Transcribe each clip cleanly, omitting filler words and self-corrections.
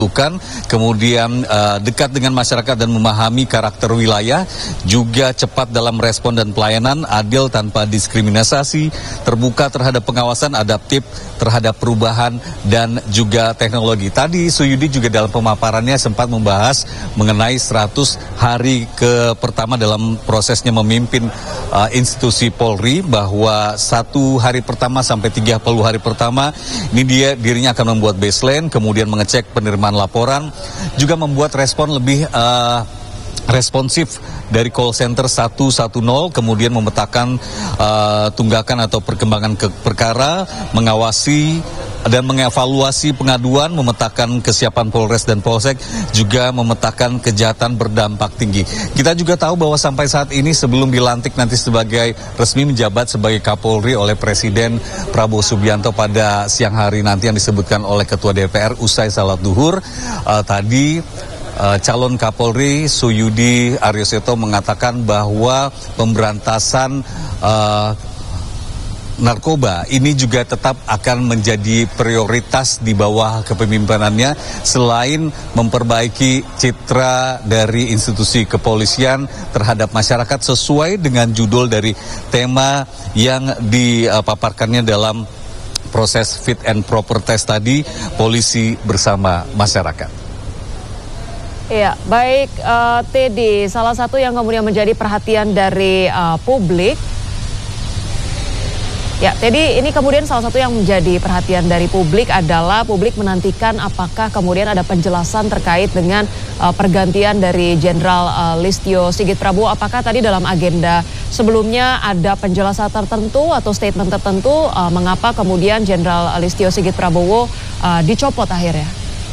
kemudian dekat dengan masyarakat dan memahami karakter wilayah, juga cepat dalam respon dan pelayanan, adil tanpa diskriminasi, terbuka terhadap pengawasan, adaptif terhadap perubahan dan juga teknologi. Tadi Suyudi juga dalam pemaparannya sempat membahas mengenai 100 hari pertama dalam prosesnya memimpin institusi Polri, bahwa 1 hari pertama sampai 30 hari pertama ini dirinya akan membuat baseline, kemudian mengecek penerimaan laporan, juga membuat respon lebih responsif dari call center 110, kemudian memetakan tunggakan atau perkembangan perkara, mengawasi dan mengevaluasi pengaduan, memetakan kesiapan Polres dan Polsek, juga memetakan kejahatan berdampak tinggi. Kita juga tahu bahwa sampai saat ini sebelum dilantik nanti sebagai resmi menjabat sebagai Kapolri oleh Presiden Prabowo Subianto pada siang hari nanti yang disebutkan oleh Ketua DPR usai salat duhur, tadi calon Kapolri Suyudi Aryoseto mengatakan bahwa pemberantasan narkoba ini juga tetap akan menjadi prioritas di bawah kepemimpinannya, selain memperbaiki citra dari institusi kepolisian terhadap masyarakat sesuai dengan judul dari tema yang dipaparkannya dalam proses fit and proper test tadi, polisi bersama masyarakat. Ya, baik Teddy, salah satu yang kemudian menjadi perhatian dari publik. Ya, Teddy, ini kemudian salah satu yang menjadi perhatian dari publik adalah publik menantikan apakah kemudian ada penjelasan terkait dengan pergantian dari Jenderal Listio Sigit Prabowo. Apakah tadi dalam agenda sebelumnya ada penjelasan tertentu atau statement tertentu mengapa kemudian Jenderal Listio Sigit Prabowo dicopot akhirnya?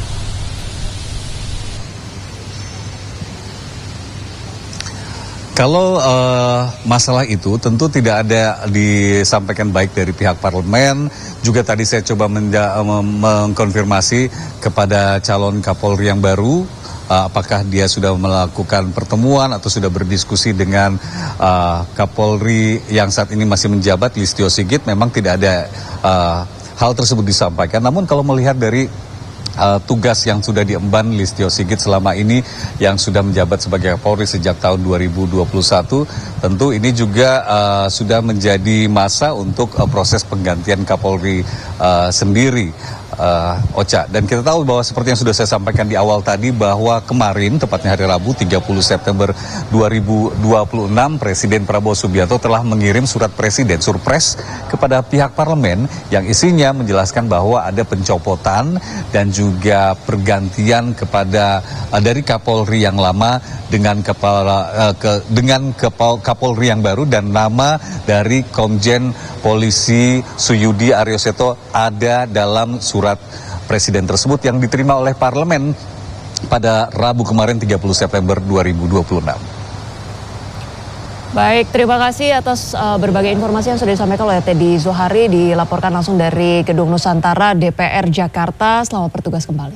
Kalau masalah itu tentu tidak ada disampaikan baik dari pihak parlemen. Juga tadi saya coba mengkonfirmasi kepada calon Kapolri yang baru, apakah dia sudah melakukan pertemuan atau sudah berdiskusi dengan Kapolri yang saat ini masih menjabat, Listio Sigit. Memang tidak ada hal tersebut disampaikan. Namun kalau melihat dari tugas yang sudah diemban Listio Sigit selama ini, yang sudah menjabat sebagai Kapolri sejak tahun 2021, tentu ini juga sudah menjadi masa untuk proses penggantian Kapolri sendiri, Ocha. Dan kita tahu bahwa seperti yang sudah saya sampaikan di awal tadi, bahwa kemarin, tepatnya hari Rabu 30 September 2026, Presiden Prabowo Subianto telah mengirim surat presiden, surpres, kepada pihak parlemen yang isinya menjelaskan bahwa ada pencopotan dan juga pergantian kepada dari Kapolri yang lama dengan Kapolri yang baru, dan nama dari Komjen Polisi Suyudi Aryoseto ada dalam surat presiden tersebut yang diterima oleh parlemen pada Rabu kemarin 30 September 2026. Baik, terima kasih atas berbagai informasi yang sudah disampaikan oleh Teddy Zuhari, dilaporkan langsung dari Gedung Nusantara DPR Jakarta. Selamat bertugas kembali.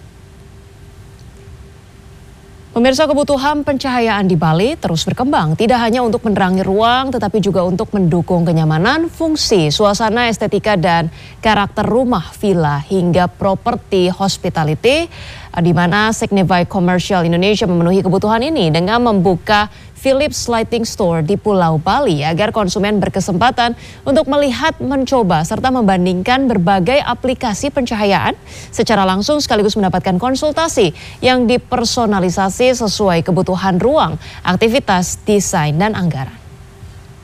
Pemirsa, kebutuhan pencahayaan di Bali terus berkembang, tidak hanya untuk menerangi ruang, tetapi juga untuk mendukung kenyamanan, fungsi, suasana estetika, dan karakter rumah, villa, hingga properti hospitality, di mana Signify Commercial Indonesia memenuhi kebutuhan ini dengan membuka Philips Lighting Store di Pulau Bali agar konsumen berkesempatan untuk melihat, mencoba, serta membandingkan berbagai aplikasi pencahayaan secara langsung sekaligus mendapatkan konsultasi yang dipersonalisasi sesuai kebutuhan ruang, aktivitas, desain, dan anggaran.